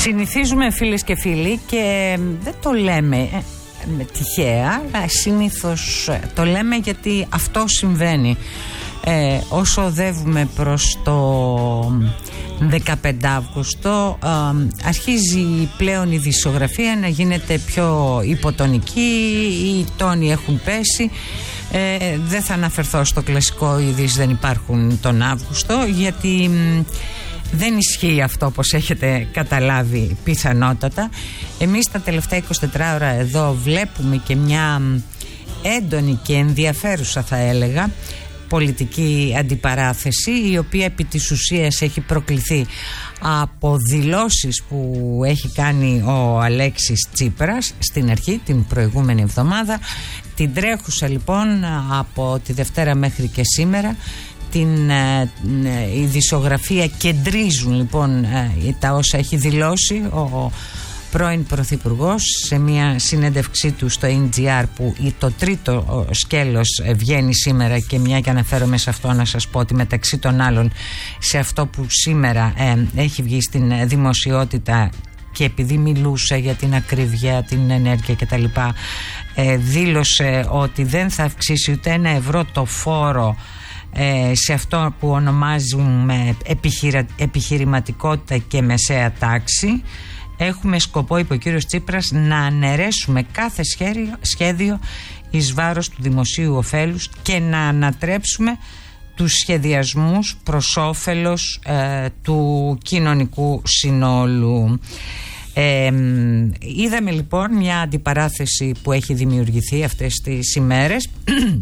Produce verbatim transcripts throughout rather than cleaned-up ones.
Συνηθίζουμε, φίλες και φίλοι, και δεν το λέμε ε, με τυχαία, αλλά συνήθως το λέμε γιατί αυτό συμβαίνει. Ε, όσο οδεύουμε προς το δεκαπέντε Αύγουστο, ε, αρχίζει πλέον η ειδησιογραφία να γίνεται πιο υποτονική, οι τόνοι έχουν πέσει. Ε, δεν θα αναφερθώ στο κλασικό ειδήσεις δεν υπάρχουν τον Αύγουστο, γιατί δεν ισχύει αυτό, όπως έχετε καταλάβει πιθανότατα. Εμείς τα τελευταία εικοσιτέσσερις ώρα εδώ βλέπουμε και μια έντονη και ενδιαφέρουσα, θα έλεγα, πολιτική αντιπαράθεση, η οποία επί της ουσίας έχει προκληθεί από δηλώσεις που έχει κάνει ο Αλέξης Τσίπρας στην αρχή, την προηγούμενη εβδομάδα. Την τρέχουσα λοιπόν από τη Δευτέρα μέχρι και σήμερα την ε, ε, ειδησιογραφία κεντρίζουν λοιπόν ε, τα όσα έχει δηλώσει ο, ο πρώην Πρωθυπουργός σε μια συνέντευξή του στο εν τζι αρ, που το τρίτο σκέλος βγαίνει σήμερα, και μια και αναφέρομαι σε αυτό να σας πω ότι μεταξύ των άλλων σε αυτό που σήμερα ε, έχει βγει στην δημοσιότητα, και επειδή μιλούσε για την ακρίβεια, την ενέργεια κτλ, ε, δήλωσε ότι δεν θα αυξήσει ούτε ένα ευρώ το φόρο ε, σε αυτό που ονομάζουμε επιχειρα, επιχειρηματικότητα και μεσαία τάξη. Έχουμε σκοπό, είπε ο κύριος Τσίπρας, να αναιρέσουμε κάθε σχέδιο, σχέδιο εις βάρος του δημοσίου ωφέλους και να ανατρέψουμε τους σχεδιασμούς προς όφελος ε, του κοινωνικού συνόλου. Ε, είδαμε λοιπόν μια αντιπαράθεση που έχει δημιουργηθεί αυτές τις ημέρες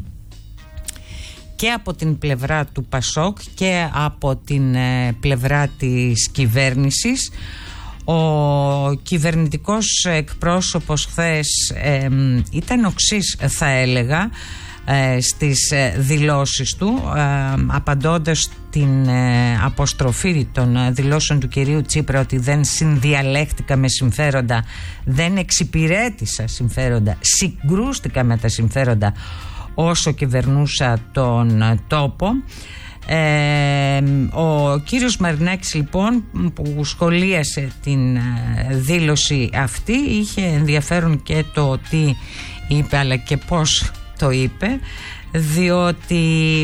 και από την πλευρά του Πασόκ και από την ε, πλευρά της κυβέρνησης. Ο κυβερνητικός εκπρόσωπος χθες ε, ήταν οξύς, θα έλεγα, ε, στις ε, δηλώσεις του, ε, απαντώντας την ε, αποστροφή των ε, δηλώσεων του κυρίου Τσίπρα ότι δεν συνδιαλέχτηκα με συμφέροντα, δεν εξυπηρέτησα συμφέροντα, συγκρούστηκα με τα συμφέροντα όσο κυβερνούσα τον ε, τόπο. Ε, ο κύριος Μαρινάκης λοιπόν, που σχολίασε την ε, δήλωση αυτή, είχε ενδιαφέρον και το τι είπε αλλά και πώς το είπε, διότι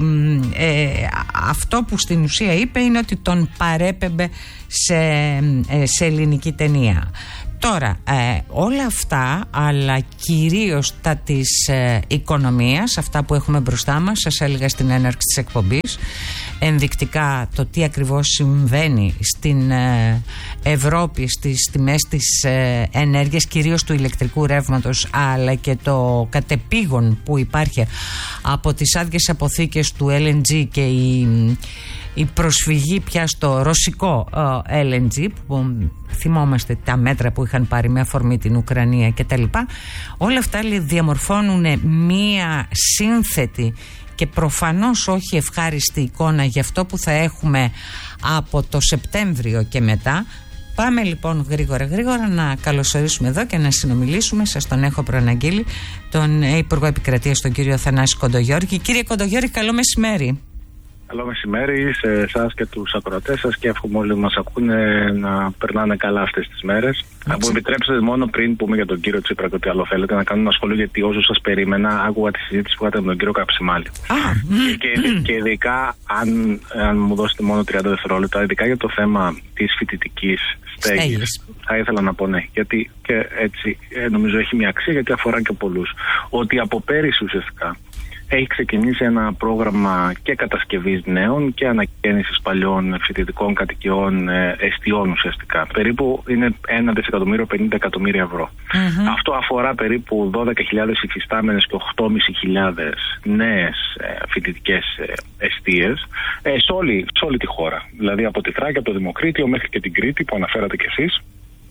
ε, αυτό που στην ουσία είπε είναι ότι τον παρέπεμπε σε, ε, σε ελληνική ταινία. Τώρα, ε, όλα αυτά, αλλά κυρίως τα της ε, οικονομίας, αυτά που έχουμε μπροστά μας, σας έλεγα στην έναρξη της εκπομπής, ενδεικτικά το τι ακριβώς συμβαίνει στην ε, Ευρώπη, στις τιμές της ε, ενέργειας, κυρίως του ηλεκτρικού ρεύματος, αλλά και το κατεπήγον που υπάρχει από τις άδειες αποθήκες του ελ εν τζι και η... η προσφυγή πια στο ρωσικό uh, ελ εν τζι, που θυμόμαστε τα μέτρα που είχαν πάρει με αφορμή την Ουκρανία κτλ. Όλα αυτά λέει, διαμορφώνουν μία σύνθετη και προφανώς όχι ευχάριστη εικόνα για αυτό που θα έχουμε από το Σεπτέμβριο και μετά. Πάμε λοιπόν γρήγορα γρήγορα να καλωσορίσουμε εδώ και να συνομιλήσουμε, σας τον έχω προαναγγείλει, τον Υπουργό Επικρατείας, τον κύριο Θανάση Κοντογιώργη. Κύριε Κοντογιώργη, καλό μεσημέρι. Καλό μεσημέρι σε εσάς και τους ακροατές σας, και εύχομαι όλοι μας ακούνε να περνάνε καλά αυτές τις μέρες. Αν μου επιτρέψετε, μόνο πριν πούμε για τον κύριο Τσίπρα και ό,τι άλλο θέλετε, να κάνω ένα σχόλιο, γιατί όσο σας περίμενα, άκουγα τη συζήτηση που είχατε με τον κύριο Καψιμάλη. και, και ειδικά, αν, αν μου δώσετε μόνο τριάντα δευτερόλεπτα, ειδικά για το θέμα της φοιτητικής στέγης, θα ήθελα να πω ναι, γιατί και έτσι νομίζω έχει μια αξία, γιατί αφορά και πολλούς. Ότι από πέρυσι ουσιαστικά έχει ξεκινήσει ένα πρόγραμμα και κατασκευής νέων και ανακαίνησης παλιών φοιτητικών κατοικιών, εστιών ουσιαστικά. Περίπου είναι ένα δισεκατομμύριο πενήντα εκατομμύρια ευρώ. Mm-hmm. Αυτό αφορά περίπου δώδεκα χιλιάδες υφιστάμενες και οκτώ χιλιάδες πεντακόσιες νέες ε, φοιτητικές ε, εστίες ε, σε, όλη, σε όλη τη χώρα. Δηλαδή από τη Θράκη, από το Δημοκρίτιο μέχρι και την Κρήτη που αναφέρατε κι εσείς.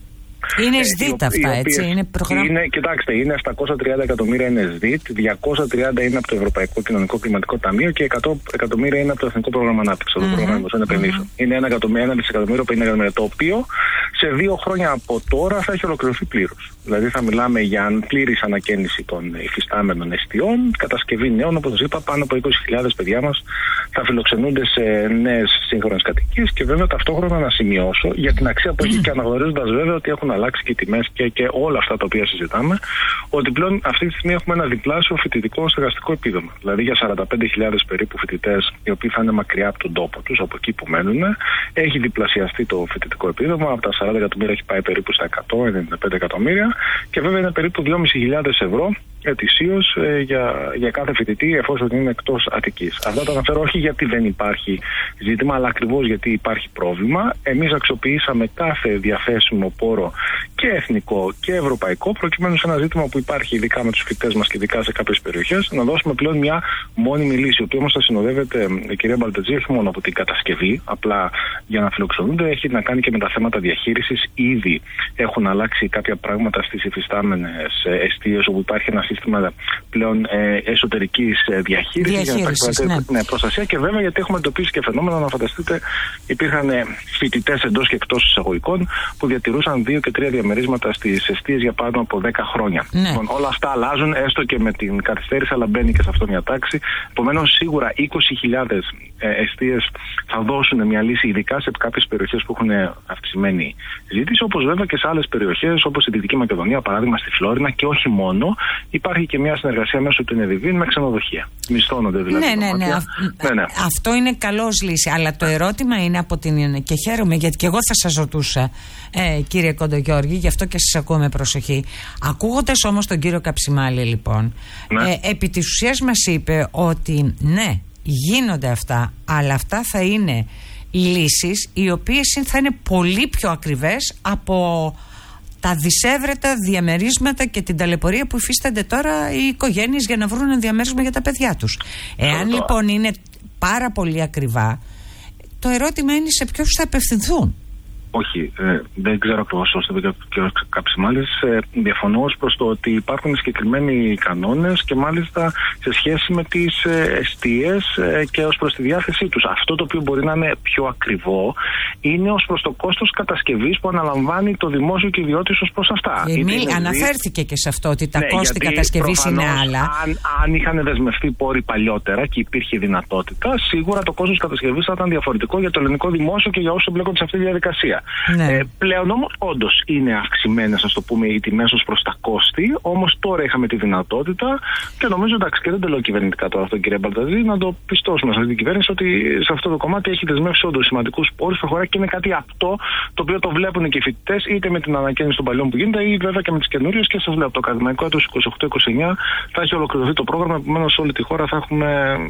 Είναι ΣΔΙΤ αυτά, έτσι. Είναι προγράμμα. Είναι, κοιτάξτε, είναι επτακόσια τριάντα εκατομμύρια είναι ΣΔΙΤ, διακόσια τριάντα είναι από το Ευρωπαϊκό Κοινωνικό Κλιματικό Ταμείο και εκατό εκατομμύρια είναι από το Εθνικό Πρόγραμμα Ανάπτυξης, το mm-hmm. πρόγραμμα Δημοσίων Επενδύσεων. Mm-hmm. Είναι ένα, ένα δισεκατομμύριο, πενήντα εκατομμύρια, το οποίο σε δύο χρόνια από τώρα θα έχει ολοκληρωθεί πλήρως. Δηλαδή θα μιλάμε για πλήρης ανακαίνιση των υφιστάμενων εστιών, κατασκευή νέων, όπως σας είπα, πάνω από είκοσι χιλιάδες παιδιά μας θα φιλοξενούνται σε νέες σύγχρονες κατοικίες και βέβαια ταυτόχρονα να σημειώσω για την αξία που έχει και αναγνωρίζοντας βέβαια ότι έχουν αλλάξει και οι τιμές και, και όλα αυτά τα οποία συζητάμε, ότι πλέον αυτή τη στιγμή έχουμε ένα διπλάσιο φοιτητικό στεγαστικό επίδομα. Δηλαδή για σαράντα πέντε χιλιάδες περίπου φοιτητές, οι οποίοι θα είναι μακριά από τον τόπο τους, από εκεί που μένουν, έχει διπλασιαστεί το φοιτητικό επίδομα. Από τα σαράντα εκατομμύρια έχει πάει περίπου στα εκατό ενενήντα πέντε εκατομμύρια και βέβαια είναι περίπου δυόμισι χιλιάδες ευρώ ετησίως ε, για, για κάθε φοιτητή, εφόσον είναι εκτός Αττικής. Αυτά τα αναφέρω όχι γιατί δεν υπάρχει ζήτημα, αλλά ακριβώς γιατί υπάρχει πρόβλημα. Εμείς αξιοποιήσαμε κάθε διαθέσιμο πόρο και εθνικό και ευρωπαϊκό, προκειμένου σε ένα ζήτημα που υπάρχει ειδικά με τους φοιτητές μας και ειδικά σε κάποιες περιοχές, να δώσουμε πλέον μια μόνιμη λύση, η οποία όμως θα συνοδεύεται, η κυρία Μπαλτετζή, όχι μόνο από την κατασκευή, απλά για να φιλοξενούνται, έχει να κάνει και με τα θέματα διαχείρισης. Ήδη έχουν αλλάξει κάποια πράγματα στις υφιστάμενες εστίες, όπου υπάρχει ένα σύστημα πλέον ε, εσωτερικής διαχείρισης, διαχείρισης για να ναι. ναι, προστασία και βέβαια γιατί έχουμε εντοπίσει και φαινόμενα, να φανταστείτε, υπήρχαν φοιτητές εντός και εκτός εισαγωγικών που διατηρούσαν δύο και τρία διαμερίσματα στις εστίες για πάνω από δέκα χρόνια. Ναι. Λοιπόν, όλα αυτά αλλάζουν, έστω και με την καθυστέρηση, αλλά μπαίνει και σε αυτό μια τάξη. Επομένως, σίγουρα είκοσι χιλιάδες εστίες θα δώσουν μια λύση, ειδικά σε κάποιες περιοχές που έχουν αυξημένη ζήτηση, όπως βέβαια και σε άλλες περιοχές, όπως η Δυτική Μακεδονία, παράδειγμα στη Φλόρινα, και όχι μόνο. Υπάρχει και μια συνεργασία μέσω του ΕΝΕΔΙΒΗΝ με ξενοδοχεία. Μισθώνονται δηλαδή. Ναι, ναι, ναι. ναι, ναι. Αυτό είναι καλώς λύση. Αλλά το ερώτημα είναι από την. Και χαίρομαι, γιατί και εγώ θα σας ρωτούσα, ε, κύριε Κοντογιώργη, γι' αυτό και σας ακούω με προσοχή. Ακούγοντας όμως τον κύριο Καψιμάλη, λοιπόν, ναι. ε, επί της ουσίας μας είπε ότι ναι, γίνονται αυτά, αλλά αυτά θα είναι λύσεις οι οποίες θα είναι πολύ πιο ακριβές από τα δισεύρετα διαμερίσματα και την ταλαιπωρία που υφίστανται τώρα οι οικογένειες για να βρουν ένα διαμέρισμα για τα παιδιά τους. Εάν λοιπόν είναι πάρα πολύ ακριβά, το ερώτημα είναι σε ποιους θα απευθυνθούν. Όχι, ε, δεν ξέρω ακριβώς όσο είπε και ο κ. Καψιμάλης. Ε, διαφωνώ ως προς το ότι υπάρχουν συγκεκριμένοι κανόνες και μάλιστα σε σχέση με τις ε, εστίες ε, και ως προς τη διάθεσή τους. Αυτό το οποίο μπορεί να είναι πιο ακριβό είναι ως προς το κόστος κατασκευής που αναλαμβάνει το δημόσιο και ιδιώτης ως προς αυτά. Εμίλ, αναφέρθηκε και σε αυτό ότι τα ναι, κόστη κατασκευής είναι άλλα. Αν, αν είχαν δεσμευτεί πόροι παλιότερα και υπήρχε δυνατότητα, σίγουρα το κόστος κατασκευής θα ήταν διαφορετικό για το ελληνικό δημόσιο και για όσους εμπλέκονται σε αυτή τη διαδικασία. Ναι. Ε, πλέον όμως όντως είναι αυξημένες, ας το πούμε, οι τιμές ως προς τα κόστη, όμως τώρα είχαμε τη δυνατότητα και νομίζω, εντάξει, και δεν το λέω κυβερνητικά τώρα αυτό, κύριε Μπαλταζή, να το πιστώσουμε σε αυτή την κυβέρνηση ότι σε αυτό το κομμάτι έχει δεσμεύσει όντως σημαντικούς πόρους, προχωράει και είναι κάτι απτό το οποίο το βλέπουν και οι φοιτητές, είτε με την ανακαίνιση των παλιών που γίνεται, ή βέβαια και με τις καινούριες. Και σας λέω, από το ακαδημαϊκό έτος είκοσι οκτώ είκοσι εννιά θα έχει ολοκληρωθεί το πρόγραμμα, επομένως σε όλη τη χώρα θα έχουμε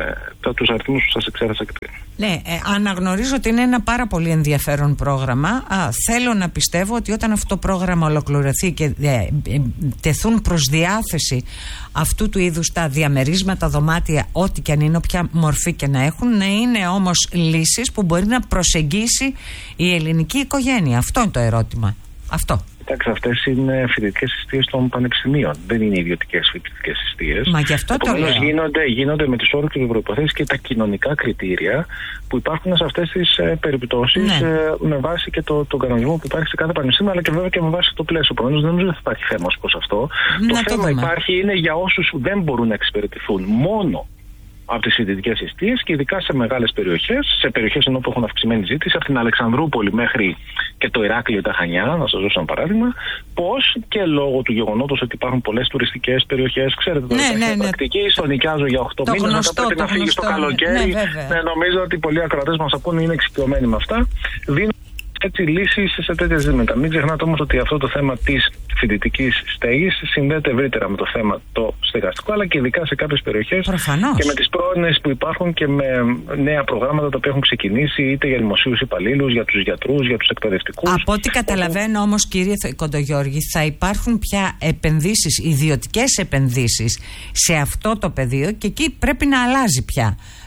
ε, τους αριθμούς που σας εξέθεσα και πριν. Ναι, ε, αναγνωρίζω ότι είναι ένα πάρα πολύ ενδιαφέρον πρόγραμμα. Α, θέλω να πιστεύω ότι όταν αυτό το πρόγραμμα ολοκληρωθεί και ε, ε, τεθούν προς διάθεση αυτού του είδους τα διαμερίσματα, δωμάτια, ό,τι και αν είναι, όποια μορφή και να έχουν, να είναι όμως λύσεις που μπορεί να προσεγγίσει η ελληνική οικογένεια. Αυτό είναι το ερώτημα. Αυτό. Κοιτάξτε, αυτές είναι φοιτητικές εστίες των πανεπιστημίων. Δεν είναι ιδιωτικές φοιτητικές εστίες. Μα γι' αυτό το λέω. Γίνονται, γίνονται με τις όρους και τις προϋποθέσεις και τα κοινωνικά κριτήρια που υπάρχουν σε αυτές τις ε, περιπτώσεις, ναι. ε, με βάση και το, τον κανονισμό που υπάρχει σε κάθε πανεπιστήμιο, αλλά και βέβαια και με βάση το πλαίσιο. Επομένως, δεν νομίζω ότι θα υπάρχει θέμα ως προς αυτό. Να το θέμα το υπάρχει είναι για όσους δεν μπορούν να εξυπηρετηθούν μόνο από τις φοιτητικές εστίες και ειδικά σε μεγάλες περιοχές, σε περιοχές ενώ που έχουν αυξημένη ζήτηση, από την Αλεξανδρούπολη μέχρι και το Ηράκλειο ή τα Χανιά, να σας δώσω ένα παράδειγμα, πως και λόγω του γεγονότος ότι υπάρχουν πολλές τουριστικές περιοχές, ξέρετε τώρα, ναι, ναι, ναι. πρακτική, στο νοικιάζω για οκτώ μήνες, μετά πρέπει να φύγει στο καλοκαίρι. Ναι, ναι, νομίζω ότι πολλοί ακροατές μας ακούνε, είναι εξοικειωμένοι με αυτά. Δίνουν έτσι λύσεις σε τέτοια ζητήματα. Μην ξεχνάτε όμως ότι αυτό το θέμα της φοιτητικής στέγης συνδέεται ευρύτερα με το θέμα το στεγαστικό, αλλά και ειδικά σε κάποιες περιοχές. Προφανώς. Και με τις πρόνοιες που υπάρχουν και με νέα προγράμματα τα οποία έχουν ξεκινήσει, είτε για δημοσίους υπαλλήλους, για τους γιατρούς, για τους εκπαιδευτικούς. Από ό,τι καταλαβαίνω όμως, κύριε Κοντογιώργη, θα υπάρχουν πια επενδύσεις, ιδιωτικές επενδύσεις σε αυτό το πεδίο και εκεί πρέπει να αλλάζει πια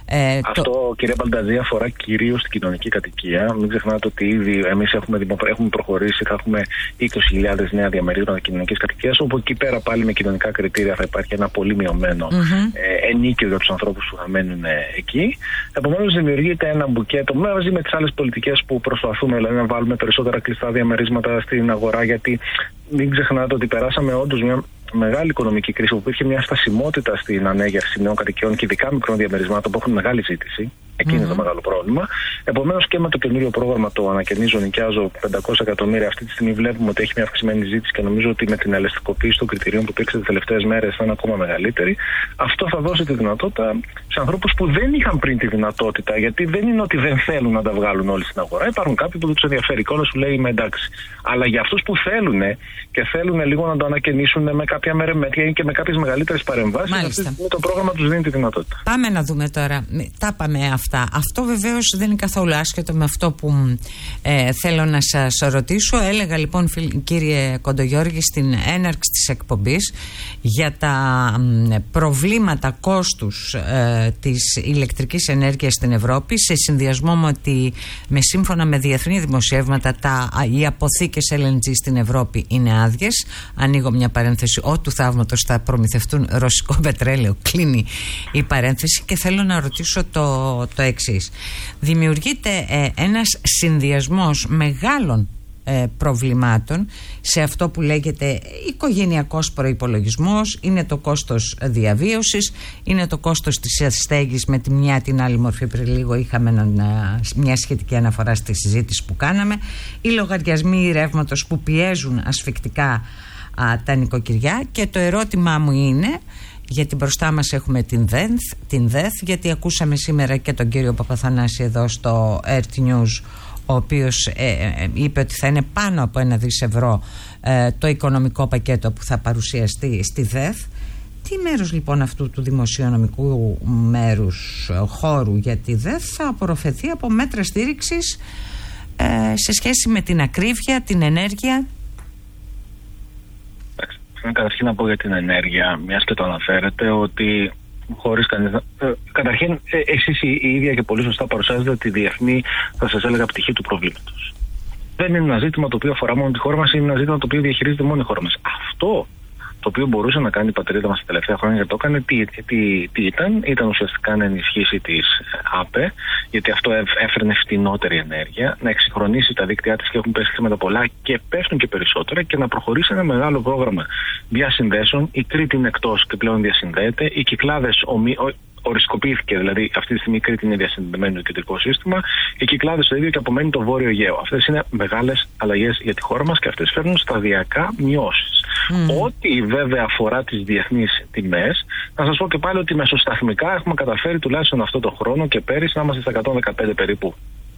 Ε, Αυτό, το... κύριε Μπαλταζή, αφορά κυρίως την κοινωνική κατοικία. Μην ξεχνάτε ότι ήδη εμείς έχουμε, έχουμε προχωρήσει, θα έχουμε είκοσι χιλιάδες νέα διαμερίσματα κοινωνικής κατοικίας, όπου εκεί πέρα πάλι με κοινωνικά κριτήρια θα υπάρχει ένα πολύ μειωμένο mm-hmm. ε, ενίκιο για τους ανθρώπους που θα μένουν εκεί. Επομένως, δημιουργείται ένα μπουκέτο μαζί με τις άλλες πολιτικές που προσπαθούμε, δηλαδή να βάλουμε περισσότερα κλειστά διαμερίσματα στην αγορά, γιατί μην ξεχνάτε ότι περάσαμε όντως μια μεγάλη οικονομική κρίση, που υπήρχε μια στασιμότητα στην ανέγερση νέων κατοικιών και ειδικά μικρών διαμερισμάτων που έχουν μεγάλη ζήτηση. Εκεί mm-hmm. είναι το μεγάλο πρόβλημα. Επομένως, και με το καινούριο πρόγραμμα, το ανακαινίζω, νοικιάζω πεντακόσια εκατομμύρια, αυτή τη στιγμή βλέπουμε ότι έχει μια αυξημένη ζήτηση και νομίζω ότι με την ελαστικοποίηση των κριτηρίων που υπήρξε τις τελευταίες μέρες θα είναι ακόμα μεγαλύτερη. Αυτό θα δώσει τη δυνατότητα σε ανθρώπους που δεν είχαν πριν τη δυνατότητα, γιατί δεν είναι ότι δεν θέλουν να τα βγάλουν όλοι στην αγορά. Υπάρχουν κάποιοι που δεν τους ενδιαφέρει. Και όλος σου λέει είμαι εντάξει. Αλλά για αυτούς που θέλουν και θέλουν λίγο να το ανακαινήσουν με κάποια μερεμέτια ή και με κάποιες μεγαλύτερες παρεμβάσεις, το πρόγραμμα τους δίνει τη δυνατότητα. Πάμε να δούμε τώρα. Τα πάμε αυτά. Αυτό βεβαίως δεν είναι καθόλου άσχετο με αυτό που ε, θέλω να σας ρωτήσω. Έλεγα λοιπόν, κύριε Κοντογιώργη, στην έναρξη της εκπομπής για τα ε, προβλήματα κόστους ε, της ηλεκτρικής ενέργειας στην Ευρώπη, σε συνδυασμό με ότι με σύμφωνα με διεθνή δημοσιεύματα τα, οι αποθήκες ελ εν τζι στην Ευρώπη είναι άδειες. Ανοίγω μια παρένθεση, ό του θαύματος θα προμηθευτούν ρωσικό πετρέλαιο, κλείνει η παρένθεση, και θέλω να ρωτήσω το, το εξής. Δημιουργείται ε, ένας συνδυασμός μεγάλων ε, προβλημάτων σε αυτό που λέγεται οικογενειακός προϋπολογισμός. Είναι το κόστος διαβίωσης, είναι το κόστος της στέγης με τη μια την άλλη μορφή. Πριν λίγο είχαμε ένα, μια σχετική αναφορά στη συζήτηση που κάναμε, οι λογαριασμοί ρεύματος που πιέζουν ασφικτικά α, τα νοικοκυριά. Και το ερώτημά μου είναι, γιατί μπροστά μας έχουμε την ΔΕΘ, την ΔΕΘ, γιατί ακούσαμε σήμερα και τον κύριο Παπαθανάση εδώ στο Earth News, ο οποίος ε, ε, είπε ότι θα είναι πάνω από ένα δις ευρώ ε, το οικονομικό πακέτο που θα παρουσιαστεί στη ΔΕΘ. Τι μέρος λοιπόν αυτού του δημοσιονομικού μέρους ε, χώρου για τη ΔΕΘ θα απορροφηθεί από μέτρα στήριξης ε, σε σχέση με την ακρίβεια, την ενέργεια? Καταρχήν να πω για την ενέργεια, μιας και το αναφέρετε, ότι χωρίς κανείς να... Ε, καταρχήν, ε, εσείς η, η ίδια και πολύ σωστά παρουσιάζετε τη διεθνή, θα σας έλεγα, πτυχή του προβλήματος. Δεν είναι ένα ζήτημα το οποίο αφορά μόνο τη χώρα μας, είναι ένα ζήτημα το οποίο διαχειρίζεται μόνο η χώρα μας. Αυτό το οποίο μπορούσε να κάνει η πατρίδα μας τα τελευταία χρόνια, γιατί το έκανε, τι, τι, τι ήταν, ήταν ουσιαστικά να ενισχύσει τις ΑΠΕ, γιατί αυτό έφερνε φτηνότερη ενέργεια, να εξυγχρονίσει τα δίκτυά της και έχουν πέσει χρήματα πολλά και πέφτουν και περισσότερα, και να προχωρήσει ένα μεγάλο πρόγραμμα διασυνδέσεων. Η Κρήτη είναι εκτός και πλέον διασυνδέεται, οι Κυκλάδες ομοι... οριστικοποιήθηκε, δηλαδή αυτή τη στιγμή η Κρήτη είναι διασυνδεμένη το κεντρικό σύστημα, οι Κυκλάδες το ίδιο και απομένει το Βόρειο Αιγαίο. Αυτές είναι μεγάλες αλλαγές για τη χώρα μας και αυτές φέρνουν σταδιακά μειώσεις. Mm. Ό,τι βέβαια αφορά τις διεθνείς τιμές, να σας πω και πάλι ότι μεσοσταθμικά έχουμε καταφέρει τουλάχιστον αυτό το χρόνο και πέρυσι να είμαστε στα εκατόν δεκαπέντε περίπου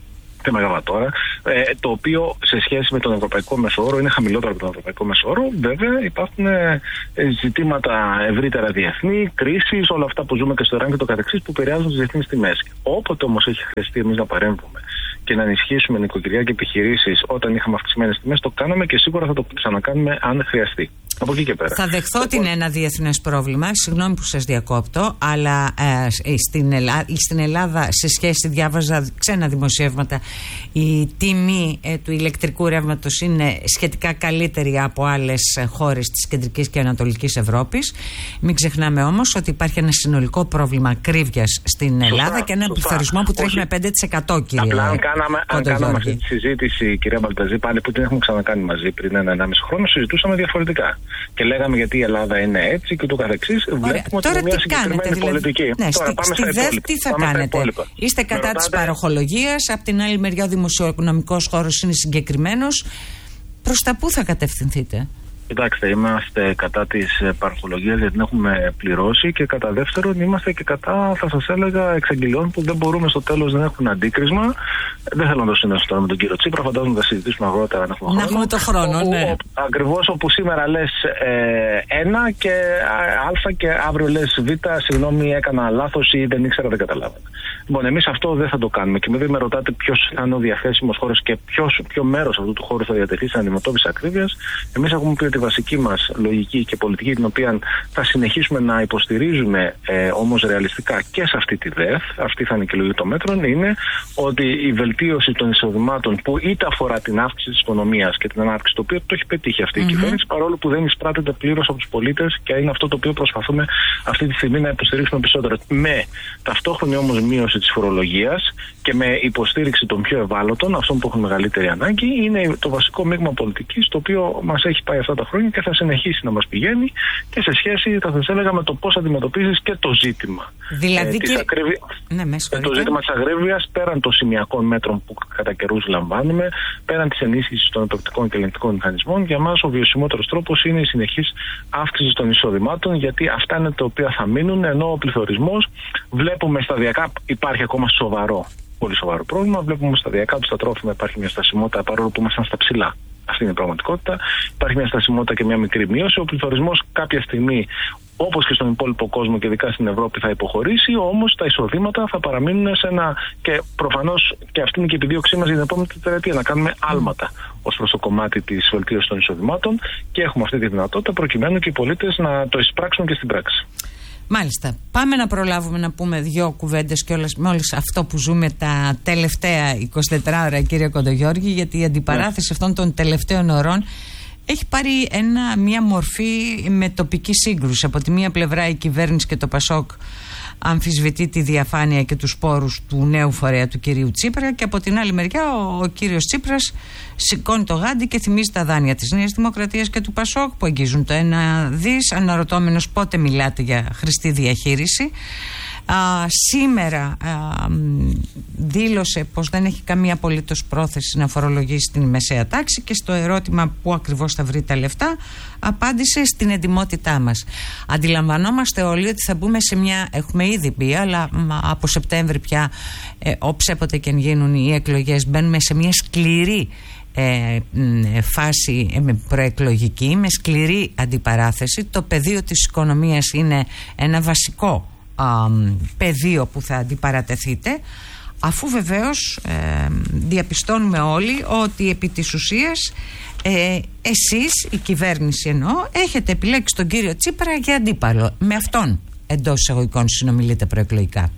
τη μεγαβατόρα, ε, το οποίο σε σχέση με τον ευρωπαϊκό μεσόωρο είναι χαμηλότερο από τον ευρωπαϊκό μεσόωρο. Βέβαια υπάρχουν ε, ζητήματα ευρύτερα διεθνή, κρίσεις, όλα αυτά που ζούμε και στο Ιράν και το καθεξής, που επηρεάζουν τις διεθνείς τιμές. Όποτε όμως έχει χρειαστεί εμείς να παρέμβουμε και να ενισχύσουμε νοικοκυριά και επιχειρήσεις όταν είχαμε αυξημένες τιμές, το κάναμε και σίγουρα θα το ξανακάνουμε αν χρειαστεί. Από εκεί και πέρα. Θα δεχθώ ότι είναι ένα διεθνές πρόβλημα, συγγνώμη που σας διακόπτω, αλλά ε, στην, Ελλάδα, στην Ελλάδα, σε σχέση, διάβαζα ξένα δημοσιεύματα, η τιμή ε, του ηλεκτρικού ρεύματος είναι σχετικά καλύτερη από άλλες χώρες της κεντρικής και ανατολικής Ευρώπης. Μην ξεχνάμε όμως ότι υπάρχει ένα συνολικό πρόβλημα ακρίβειας στην Ελλάδα σωστά, και έναν πληθωρισμό που τρέχει όχι. με πέντε τοις εκατό, κύριε. Απλά αν κάναμε, αν κάναμε αυτή τη συζήτηση, κυρία Μπαλταζή, πάλι που την έχουμε ξανακάνει μαζί πριν ένα ενάμιση χρόνο, συζητούσαμε διαφορετικά. Και λέγαμε γιατί η Ελλάδα είναι έτσι και το καθεξής. Βλέπουμε τώρα ότι μια τι κάνετε, δηλαδή, πολιτική. Ναι, τώρα στη, πάμε στη ΔΕΘ τι θα πάμε κάνετε? Είστε κατά ρωτάτε... της παροχολογίας, απ' την άλλη μεριά ο δημοσιοοικονομικός χώρος είναι συγκεκριμένος. Προς τα πού θα κατευθυνθείτε? Κοιτάξτε, είμαστε κατά της παροχολογίας γιατί την έχουμε πληρώσει, και κατά δεύτερον είμαστε και κατά, θα σας έλεγα, εξαγγελιών που δεν μπορούμε στο τέλος να έχουν αντίκρισμα. Δεν θέλω να το συνδέσω τώρα με τον κύριο Τσίπρα, φαντάζομαι να τα συζητήσουμε αργότερα αν έχουμε να χρόνο. έχουμε το χρόνο, όπου, ναι. Ακριβώς όπου σήμερα λες ε, ένα και α και αύριο λες β, συγγνώμη έκανα λάθος ή δεν ήξερα, δεν καταλάβαινα. Λοιπόν, εμείς αυτό δεν θα το κάνουμε, και με ρωτάτε ποιος θα είναι ο διαθέσιμος χώρος και ποιος, ποιο μέρος αυτού του χώρου θα διατεθεί στην αντιμετώπιση ακρίβειας. Εμείς έχουμε πει ότι τη βασική μας λογική και πολιτική, την οποία θα συνεχίσουμε να υποστηρίζουμε ε, όμως ρεαλιστικά και σε αυτή τη ΔΕΘ, αυτή θα είναι και η λογική των μέτρων, είναι ότι η βελτίωση των εισοδημάτων που είτε αφορά την αύξηση της οικονομίας και την ανάπτυξη, το οποίο το έχει πετύχει αυτή mm-hmm. η κυβέρνηση, παρόλο που δεν εισπράττεται πλήρως από τους πολίτες, και είναι αυτό το οποίο προσπαθούμε αυτή τη στιγμή να υποστηρίξουμε περισσότερο. Με ταυτόχρονη όμως μείωση της φορολογίας και με υποστήριξη των πιο ευάλωτων, αυτών που έχουν μεγαλύτερη ανάγκη, είναι το βασικό μείγμα πολιτικής το οποίο μας έχει πάει αυτά τα χρόνια και θα συνεχίσει να μας πηγαίνει, και σε σχέση, θα σας έλεγα, με το πώς αντιμετωπίζεις και το ζήτημα. Δηλαδή, ε, και... ακρίβει... ναι, το ζήτημα της αγρέβειας, πέραν των σημειακών μέτρων που κατά καιρούς λαμβάνουμε, πέραν της ενίσχυσης των εποπτικών και ελεγκτικών μηχανισμών, για μας ο βιωσιμότερος τρόπος είναι η συνεχής αύξηση των εισοδημάτων, γιατί αυτά είναι τα οποία θα μείνουν, ενώ ο πληθωρισμός βλέπουμε σταδιακά υπάρχει ακόμα σοβαρό, πολύ σοβαρό πρόβλημα. Βλέπουμε σταδιακά ότι στα τρόφιμα υπάρχει μια στασιμότητα, παρόλο που ήμασταν στα ψηλά. Αυτή είναι η πραγματικότητα. Υπάρχει μια στασιμότητα και μια μικρή μείωση. Ο πληθωρισμός κάποια στιγμή, όπως και στον υπόλοιπο κόσμο και ειδικά στην Ευρώπη, θα υποχωρήσει, όμως τα εισοδήματα θα παραμείνουν σε ένα. Και προφανώς και αυτή είναι και η επιδίωξή μας για την επόμενη τετραετία, να κάνουμε άλματα ως προς το κομμάτι της βελτίωσης των εισοδημάτων, και έχουμε αυτή τη δυνατότητα προκειμένου και οι πολίτες να το εισπράξουν και στην πράξη. Μάλιστα. Πάμε να προλάβουμε να πούμε δύο κουβέντες και όλες, με όλες αυτό που ζούμε τα τελευταία είκοσι τέσσερις ώρα, κύριε Κοντογιώργη, γιατί η αντιπαράθεση yeah. αυτών των τελευταίων ωρών έχει πάρει ένα, μια μορφή με τοπική σύγκρουση. Από τη μία πλευρά η κυβέρνηση και το Πασόκ αμφισβητεί τη διαφάνεια και τους πόρους του νέου φορέα του κυρίου Τσίπρα, και από την άλλη μεριά ο, ο κύριος Τσίπρας σηκώνει το γάντι και θυμίζει τα δάνεια της Νέας Δημοκρατίας και του Πασόκ που αγγίζουν το ένα δις, αναρωτώμενος πότε μιλάτε για χρηστή διαχείριση. Α, σήμερα α, δήλωσε πως δεν έχει καμία απολύτως πρόθεση να φορολογήσει την μεσαία τάξη, και στο ερώτημα που ακριβώς θα βρει τα λεφτά απάντησε στην εντιμότητά μας. Αντιλαμβανόμαστε όλοι ότι θα μπούμε σε μια, έχουμε ήδη μπει, αλλά από Σεπτέμβρη πια, ε, όποτε και αν γίνουν οι εκλογές, μπαίνουμε σε μια σκληρή Ε, φάση ε, προεκλογική, με σκληρή αντιπαράθεση. Το πεδίο της οικονομίας είναι ένα βασικό α, πεδίο που θα αντιπαρατεθείτε, αφού βεβαίως ε, διαπιστώνουμε όλοι ότι επί της ουσίας ε, εσείς, η κυβέρνηση εννοώ, έχετε επιλέξει τον κύριο Τσίπρα για αντίπαλο. Με αυτόν εντός εισαγωγικών συνομιλείτε προεκλογικά.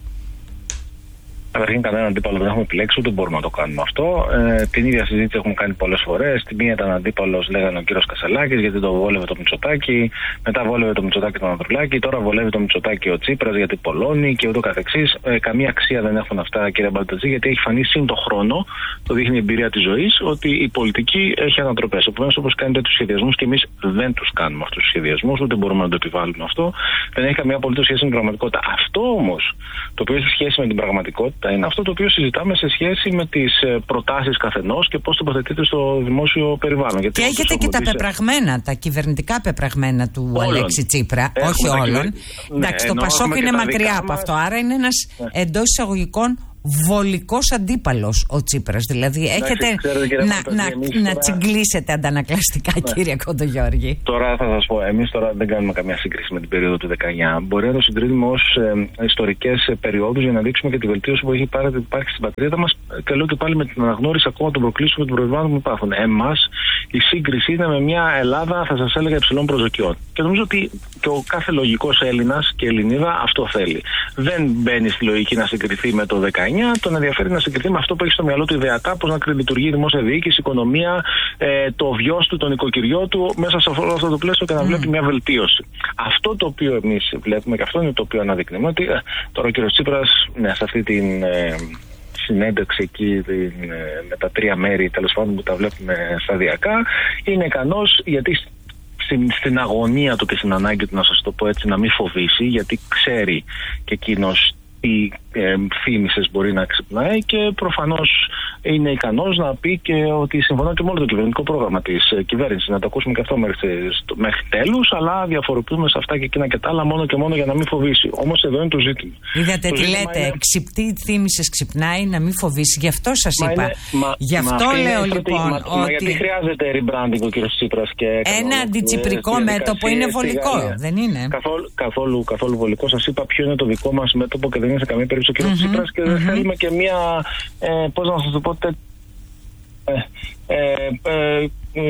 Καταρχήν, κανέναν αντίπαλο δεν έχουμε επιλέξει, ούτε μπορούμε να το κάνουμε αυτό. Ε, την ίδια συζήτηση έχουμε κάνει πολλές φορές. Τη μία ήταν αντίπαλος, λέγανε ο κύριος Κασελάκης, γιατί το βόλευε το Μητσοτάκη. Μετά βόλευε το Μητσοτάκη τον Ανδρουλάκη. Τώρα βολεύει το Μητσοτάκη ο Τσίπρας, γιατί πολλώνει και ούτω καθεξής. Ε, καμία αξία δεν έχουν αυτά, κύριε Μπαλτατζή, γιατί έχει φανεί σύν το χρόνο, το δείχνει η εμπειρία της ζωής, ότι η πολιτική έχει ανατροπές. Επομένως, όπως κάνετε τους σχεδιασμούς, και εμείς δεν τους κάνουμε αυτούς τους σχεδιασμούς, ούτε μπορούμε να το επιβάλλουμε αυτό. Δεν έχει καμία απολύτως σχέση με την πραγματικότητα. Αυτό όμως, το οποίο έχει σχέση με την πραγματικότητα, είναι αυτό το οποίο συζητάμε σε σχέση με τις προτάσεις καθενός και πώς τοποθετείται στο δημόσιο περιβάλλον. Γιατί και έχετε και τα πεπραγμένα, τα κυβερνητικά πεπραγμένα του όλων. Αλέξη Τσίπρα, έχουμε όχι όλων. Ναι, εντάξει, το Πασόκ είναι μακριά από αυτό, άρα είναι ένας ναι. εντός εισαγωγικών βολικός αντίπαλος ο Τσίπρας. Δηλαδή έχετε να, να, να, να τσιγκλίσετε αντανακλαστικά, ναι. κύριε Κοντογιώργη. Τώρα θα σας πω, εμείς τώρα δεν κάνουμε καμία σύγκριση με την περίοδο του δεκαεννιά. Μπορεί να το συγκρίνουμε ως ε, ιστορικές περιόδους για να δείξουμε και τη βελτίωση που έχει υπάρχει στην πατρίδα μας. Και λέω και πάλι με την αναγνώριση ακόμα των προκλήσεων και των προβλημάτων που υπάρχουν. Εμάς η σύγκριση είναι με μια Ελλάδα, θα σας έλεγα, υψηλών προσδοκιών. Και νομίζω ότι και ο κάθε λογικός Έλληνας και Ελληνίδα αυτό θέλει. Δεν μπαίνει στη λογική να συγκριθεί με το δεκαεννιά, τον ενδιαφέρει να συγκριθεί με αυτό που έχει στο μυαλό του ιδεατά, πώς να λειτουργεί η δημόσια διοίκηση, η οικονομία, ε, το βιός του, τον οικοκυριό του, μέσα σε αυτό το πλαίσιο, και να βλέπει mm. μια βελτίωση. Αυτό το οποίο εμείς βλέπουμε, και αυτό είναι το οποίο αναδεικνύουμε, ότι ε, τώρα ο κ. Τσίπρας, ναι, σε αυτή την. Ε, συνέντευξη εκεί την, με τα τρία μέρη, τέλος πάντων, που τα βλέπουμε σταδιακά, είναι ικανός, γιατί στην, στην αγωνία του και στην ανάγκη του, να σας το πω έτσι, να μην φοβήσει, γιατί ξέρει και εκείνος τι ε, φήμησες μπορεί να ξυπνάει, και προφανώς είναι ικανός να πει και ότι συμφωνώ και με όλο το κυβερνητικό πρόγραμμα της ε, κυβέρνησης. Να το ακούσουμε και αυτό μέχρι, μέχρι τέλους, αλλά διαφοροποιούμε σε αυτά και εκείνα και τα άλλα, μόνο και μόνο για να μην φοβήσει. Όμως εδώ είναι το ζήτημα. Είδατε το τι ζήτημα λέτε, είναι... ξυπτή θύμησες ξυπνάει, να μην φοβήσει. Γι' αυτό σας μα είπα. Είναι, μα, Γι' αυτό μα λέω λοιπόν μα, ότι. Μα γιατί χρειάζεται rebranding ο κ. Τσίπρας και. Ένα αντιτσιπρικό μέτωπο είναι βολικό, δεν είναι? Καθόλου, καθόλου, καθόλου βολικό. Σας είπα ποιο είναι το δικό μας μέτωπο και δεν είναι σε καμία περίπτωση ο κ. Mm-hmm, Τσίπρας, και δεν mm-hmm. θέλουμε και μία, ε, πώς να σας το πω, τε, ε, ε, ε, ε,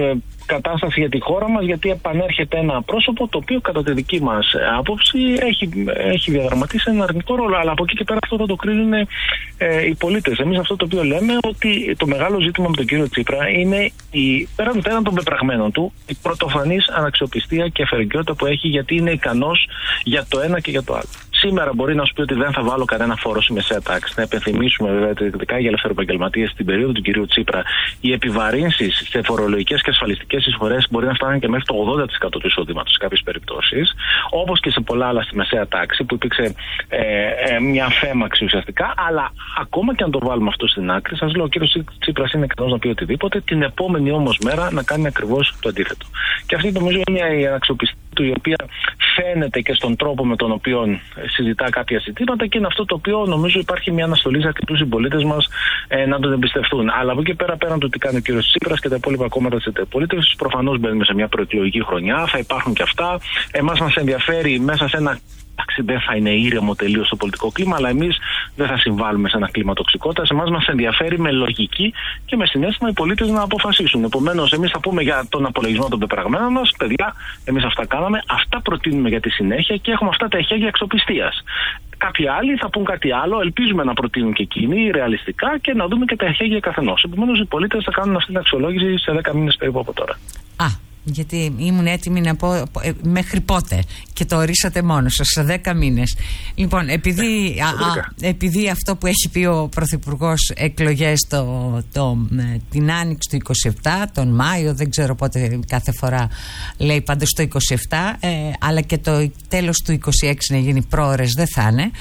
κατάσταση για τη χώρα μας, γιατί επανέρχεται ένα πρόσωπο το οποίο κατά τη δική μας άποψη έχει, έχει διαδραματίσει ένα αρνητικό ρόλο. Αλλά από εκεί και πέρα αυτό θα το κρίνουν ε, οι πολίτες. Εμείς αυτό το οποίο λέμε ότι το μεγάλο ζήτημα με τον κύριο Τσίπρα είναι η, πέραν, πέραν των πεπραγμένων του, η πρωτοφανής αναξιοπιστία και αφαιρεγκαιότητα που έχει, γιατί είναι ικανός για το ένα και για το άλλο. Σήμερα μπορεί να σου πει ότι δεν θα βάλω κανένα φόρο στη μεσαία τάξη. Να επενθυμίσουμε βέβαια ότι ειδικά για ελευθεροεπαγγελματίες στην περίοδο του κυρίου Τσίπρα οι επιβαρύνσεις σε φορολογικές και ασφαλιστικές εισφορές μπορεί να φτάνουν και μέχρι το ογδόντα τοις εκατό του εισοδήματος σε κάποιες περιπτώσεις. Όπως και σε πολλά άλλα στη μεσαία τάξη που υπήρξε ε, ε, μια φέμαξη ουσιαστικά. Αλλά ακόμα και αν το βάλουμε αυτό στην άκρη, σας λέω ο κύριος Τσίπρας είναι ικανός να πει οτιδήποτε, την επόμενη όμως μέρα να κάνει ακριβώς το αντίθετο. Και αυτή νομίζω είναι η αναξιοπιστία του, η οποία φαίνεται και στον τρόπο με τον οποίο συζητά κάποια ζητήματα, και είναι αυτό το οποίο νομίζω υπάρχει μια αναστολή σε αρκετούς συμπολίτες μας ε, να τον εμπιστευτούν. Αλλά από εκεί πέρα, πέραν του τι κάνει ο κ. Τσίπρας και τα υπόλοιπα κόμματα της αντιπολίτευσης, προφανώς μπαίνουμε σε μια προεκλογική χρονιά, θα υπάρχουν και αυτά. Εμάς μας ενδιαφέρει μέσα σε ένα. Εντάξει, δεν θα είναι ήρεμο τελείως το πολιτικό κλίμα, αλλά εμείς δεν θα συμβάλλουμε σε ένα κλίμα τοξικότητας. Εμάς μας ενδιαφέρει με λογική και με συναίσθημα οι πολίτες να αποφασίσουν. Επομένως, εμείς θα πούμε για τον απολογισμό των πεπραγμένων μας, παιδιά, εμείς αυτά κάναμε, αυτά προτείνουμε για τη συνέχεια και έχουμε αυτά τα εχέγγυα αξιοπιστίας. Κάποιοι άλλοι θα πούν κάτι άλλο, ελπίζουμε να προτείνουν και εκείνοι ρεαλιστικά και να δούμε και τα εχέγγυα καθενός. Επομένως, οι πολίτες θα κάνουν αυτή την αξιολόγηση σε δέκα μήνες περίπου από τώρα. Α. Γιατί ήμουν έτοιμη να πω ε, μέχρι πότε και το ορίσατε μόνο σας, σε δέκα μήνες. Λοιπόν, επειδή, α, α, επειδή αυτό που έχει πει ο Πρωθυπουργός, εκλογές το, το, την Άνοιξη του είκοσι επτά, τον Μάιο, δεν ξέρω πότε κάθε φορά λέει, πάντως το είκοσι επτά, ε, αλλά και το τέλος του είκοσι έξι να γίνει πρόωρες δεν θα είναι.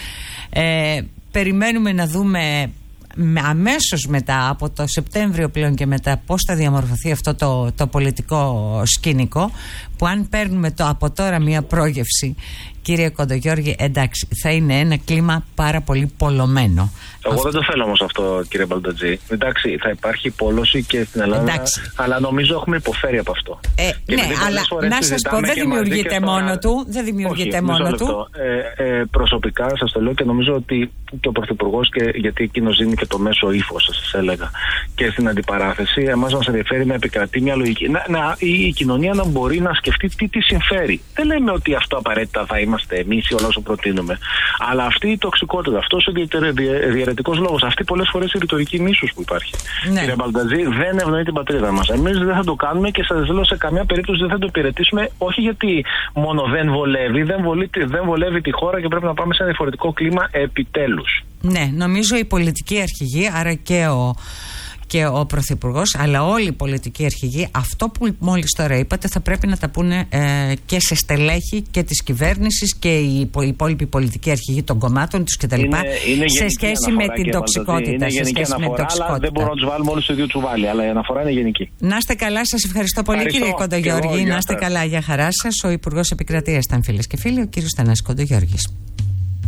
Ε, περιμένουμε να δούμε αμέσως μετά, από το Σεπτέμβριο πλέον και μετά, πώς θα διαμορφωθεί αυτό το, το πολιτικό σκηνικό, που αν παίρνουμε το από τώρα μια πρόγευση, κύριε Κοντογιώργη, εντάξει, θα είναι ένα κλίμα πάρα πολύ πολλωμένο. Εγώ αυτό... δεν το θέλω όμως αυτό, κύριε Μπαλτατζή. Εντάξει, θα υπάρχει πόλωση και στην Ελλάδα, εντάξει, αλλά νομίζω έχουμε υποφέρει από αυτό. Ε, ναι, αλλά να σας πω, δεν δημιουργείται μόνο του. Δεν δημιουργείται Όχι, μόνο του. Ε, ε, προσωπικά σας το λέω και νομίζω ότι και ο Πρωθυπουργός, και γιατί εκείνος δίνει και το μέσο ύφος, σας έλεγα, και στην αντιπαράθεση, εμάς μας ενδιαφέρει να επικρατεί μια λογική. Να, να, η, η κοινωνία να μπορεί να σκεφτεί τι τη συμφέρει. Δεν λέμε ότι αυτό απαραίτητα θα είμαστε εμείς ή όλα όσο προτείνουμε. Αλλά αυτή η τοξικότητα, αυτός ο διαιρετικός λόγος, αυτή πολλές φορές η ρητορική μίσους που υπάρχει. Ναι. Κύριε Μπαλτατζή, δεν ευνοεί την πατρίδα μας. Εμείς δεν θα το κάνουμε και σας λέω σε καμιά περίπτωση δεν θα το υπηρετήσουμε, όχι γιατί μόνο δεν βολεύει, δεν βολεύει, δεν βολεύει τη χώρα και πρέπει να πάμε σε ένα διαφορετικό κλίμα επιτέλους. Ναι, νομίζω η πολιτική αρχηγοί, άρα και ο και ο Πρωθυπουργός, αλλά όλοι οι πολιτικοί αρχηγοί, αυτό που μόλις τώρα είπατε θα πρέπει να τα πούνε ε, και σε στελέχη και της κυβέρνησης και οι υπόλοιποι πολιτικοί αρχηγοί των κομμάτων τους κτλ. Σε σχέση με την τοξικότητα. Είναι σε σχέση αναφορά, με την τοξικότητα. Αλλά δεν μπορούμε να τους βάλουμε όλους στο ίδιο τσουβάλι, αλλά η αναφορά είναι γενική. Να είστε καλά, σας ευχαριστώ πολύ, ευχαριστώ, κύριε Κοντογιώργη. Να είστε καλά, για χαρά σας. Ο Υπουργός Επικρατείας ήταν, φίλες και φίλοι, ο κύριος Θανάσης Κοντογιώργης.